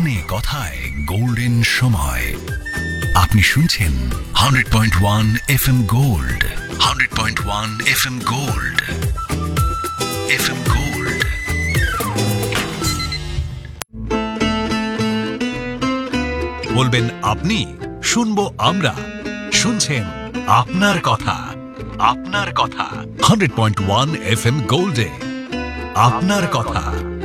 কানে কথায় গোল্ডেন সময়। আপনি শুনছেন 100.1 FM gold, 100.1 FM gold, FM gold. বলবেন আপনি, শুনবো আমরা। শুনছেন আপনার কথা, আপনার কথা 100.1 FM গোল্ডে। আপনার কথা।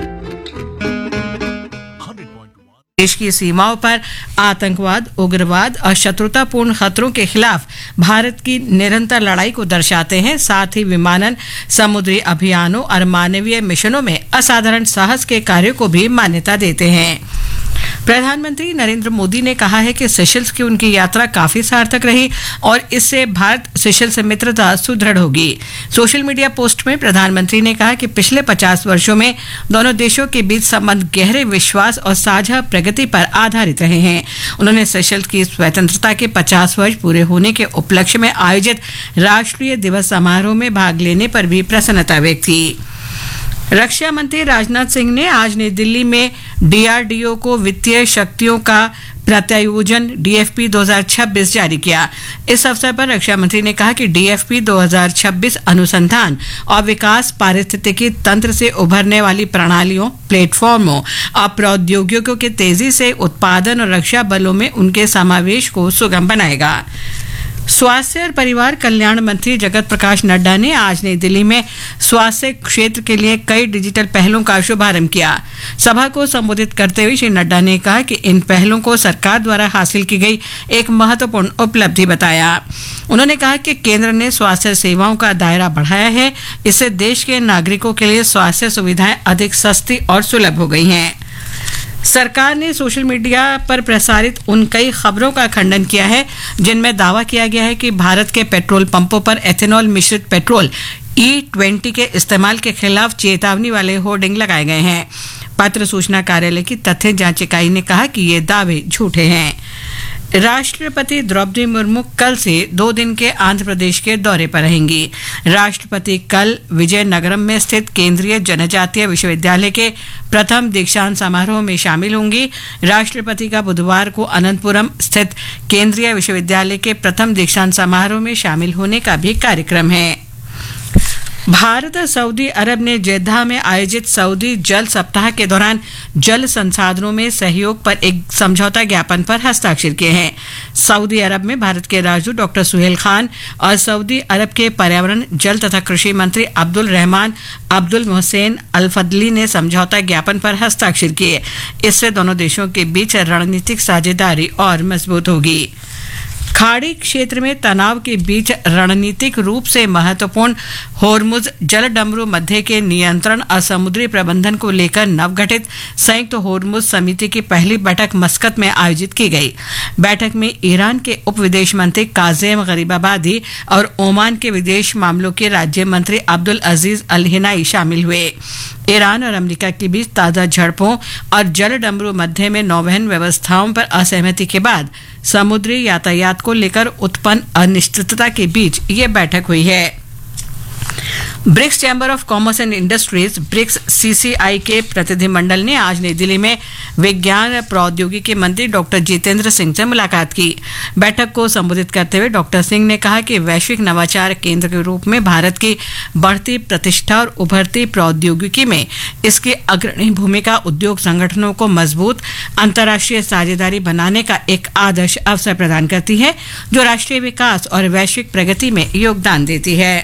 देश की सीमाओं पर आतंकवाद, उग्रवाद और शत्रुतापूर्ण खतरों के खिलाफ भारत की निरंतर लड़ाई को दर्शाते हैं। साथ ही विमानन, समुद्री अभियानों और मानवीय मिशनों में असाधारण साहस के कार्यों को भी मान्यता देते हैं। प्रधानमंत्री नरेंद्र मोदी ने कहा है कि सेशल्स की उनकी यात्रा काफी सार्थक रही और इससे भारत सेशल्स से मित्रता सुदृढ़ होगी। सोशल मीडिया पोस्ट में प्रधानमंत्री ने कहा कि पिछले 50 वर्षों में दोनों देशों के बीच संबंध गहरे विश्वास और साझा प्रगति पर आधारित रहे हैं। उन्होंने सेशल्स की स्वतंत्रता के 50 वर्ष पूरे होने के उपलक्ष्य में आयोजित राष्ट्रीय दिवस समारोह में भाग लेने पर भी प्रसन्नता व्यक्त की। रक्षा मंत्री राजनाथ सिंह ने आज नई दिल्ली में DRDO को वित्तीय शक्तियों का प्रत्यायोजन DFP 2026 जारी किया। इस अवसर पर रक्षा मंत्री ने कहा कि DFP 2026 अनुसंधान और विकास, पारिस्थितिकी तंत्र से उभरने वाली प्रणालियों, प्लेटफॉर्मों और प्रौद्योगिकियों के तेजी से उत्पादन और रक्षा बलों में उनके समावेश को सुगम बनाएगा। स्वास्थ्य और परिवार कल्याण मंत्री जगत प्रकाश नड्डा ने आज नई दिल्ली में स्वास्थ्य क्षेत्र के लिए कई डिजिटल पहलों का शुभारंभ किया। सभा को संबोधित करते हुए श्री नड्डा ने कहा कि इन पहलों को सरकार द्वारा हासिल की गई एक महत्वपूर्ण उपलब्धि बताया। उन्होंने कहा कि केंद्र ने स्वास्थ्य सेवाओं का दायरा बढ़ाया है। इससे देश के नागरिकों के लिए स्वास्थ्य सुविधाएं अधिक सस्ती और सुलभ हो गई हैं। सरकार ने सोशल मीडिया पर प्रसारित उन कई खबरों का खंडन किया है जिनमें दावा किया गया है कि भारत के पेट्रोल पंपों पर एथेनॉल मिश्रित पेट्रोल E20 के इस्तेमाल के खिलाफ चेतावनी वाले होर्डिंग लगाए गए हैं। पत्र सूचना कार्यालय की तथ्य जांच इकाई ने कहा कि ये दावे झूठे हैं। राष्ट्रपति द्रौपदी मुर्मू कल से 2 दिन के आंध्र प्रदेश के दौरे पर रहेंगी। राष्ट्रपति कल विजयनगरम में स्थित केंद्रीय जनजातीय विश्वविद्यालय के प्रथम दीक्षांत समारोह में शामिल होंगी। राष्ट्रपति का बुधवार को अनंतपुरम स्थित केंद्रीय विश्वविद्यालय के प्रथम दीक्षांत समारोह में शामिल होने का भी कार्यक्रम है। भारत और सऊदी अरब ने जेद्दाह में आयोजित सऊदी जल सप्ताह के दौरान जल संसाधनों में सहयोग पर एक समझौता ज्ञापन पर हस्ताक्षर किए हैं। सऊदी अरब में भारत के राजदूत डॉक्टर सुहेल खान और सऊदी अरब के पर्यावरण, जल तथा कृषि मंत्री अब्दुल रहमान अब्दुल मोहसेन अल फदली ने समझौता ज्ञापन पर हस्ताक्षर किए। इससे दोनों देशों के बीच रणनीतिक साझेदारी और मजबूत होगी। खाड़ी क्षेत्र में तनाव के बीच रणनीतिक रूप से महत्वपूर्ण होर्मुज जलडमरू मध्य के नियंत्रण और समुद्री प्रबंधन को लेकर नवगठित संयुक्त होर्मुज समिति की पहली बैठक मस्कत में आयोजित की गई। बैठक में ईरान के उप विदेश मंत्री काजेम गरीबाबादी और ओमान के विदेश मामलों के राज्य मंत्री अब्दुल अजीज अल हिनाई शामिल हुए। ईरान और अमेरिका के बीच ताज़ा झड़पों और जलडमरू मध्य में नौवहन व्यवस्थाओं पर असहमति के बाद समुद्री यातायात को लेकर उत्पन्न अनिश्चितता के बीच ये बैठक हुई है। BRICS chamber of commerce and industries BRICS CCI के प्रतिनिधिमंडल ने आज नई दिल्ली में विज्ञान प्रौद्योगिकी मंत्री डॉक्टर जितेंद्र सिंह से मुलाकात की। बैठक को संबोधित करते हुए डॉक्टर सिंह ने कहा कि वैश्विक नवाचार केंद्र के रूप में भारत की बढ़ती प्रतिष्ठा और उभरती प्रौद्योगिकी में इसकी अग्रणी भूमिका उद्योग संगठनों को मजबूत अंतर्राष्ट्रीय साझेदारी बनाने का एक आदर्श अवसर प्रदान करती है, जो राष्ट्रीय विकास और वैश्विक प्रगति में योगदान देती है।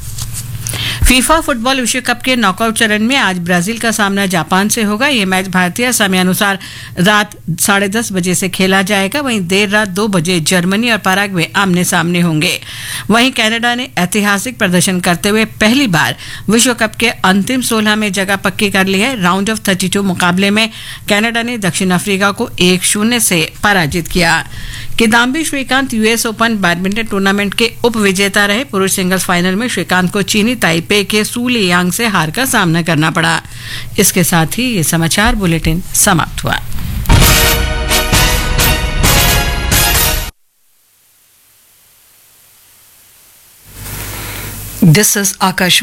फीफा फुटबॉल विश्व कप के नॉकआउट चरण में आज ब्राजील का सामना जापान से होगा। यह मैच भारतीय समयानुसार रात 10:30 बजे से खेला जाएगा। वहीं देर रात 2 बजे जर्मनी और पैराग्वे आमने सामने होंगे। वहीं कनाडा ने ऐतिहासिक प्रदर्शन करते हुए पहली बार विश्व कप के अंतिम 16 में जगह पक्की कर ली है। राउंड ऑफ 32 मुकाबले में कनाडा ने दक्षिण अफ्रीका को 1-0 से पराजित किया। Kidambi Shrikant US open badminton tournament के उप विजेता रहे। पुरुष सिंगल्स फाइनल में श्रीकांत को चीनी ताइपे के सू लियांग से हार का सामना करना पड़ा। इसके साथ ही ये समाचार बुलेटिन समाप्त हुआ। This is Akash